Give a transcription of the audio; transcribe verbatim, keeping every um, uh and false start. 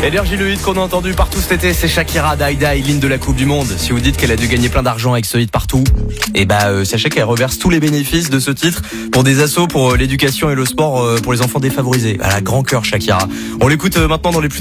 Énergie, le hit qu'on a entendu partout cet été, c'est Shakira, Die Die, ligne de la Coupe du Monde. Si vous dites qu'elle a dû gagner plein d'argent avec ce hit partout, et bah euh, sachez qu'elle reverse tous les bénéfices de ce titre pour des assos pour euh, l'éducation et le sport euh, pour les enfants défavorisés. Voilà, grand cœur Shakira. On l'écoute euh, maintenant dans les plus